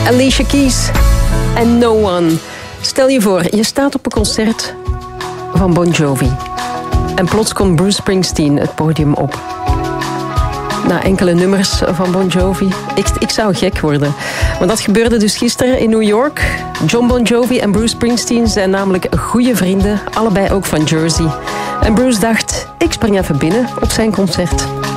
Alicia Keys en No One. Stel je voor, je staat op een concert van Bon Jovi. En plots komt Bruce Springsteen het podium op. Na enkele nummers van Bon Jovi. Ik zou gek worden. Maar dat gebeurde dus gisteren in New York. John Bon Jovi en Bruce Springsteen zijn namelijk goede vrienden. Allebei ook van Jersey. En Bruce dacht, ik spring even binnen op zijn concert.